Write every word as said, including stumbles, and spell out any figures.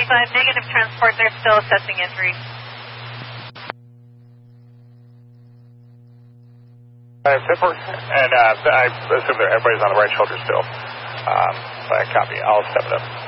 twenty-five, negative transport, they're still assessing injury. Uh, Pittsburgh, and uh, I assume that everybody's on the right shoulder still. Um, but I copy. I'll step it up.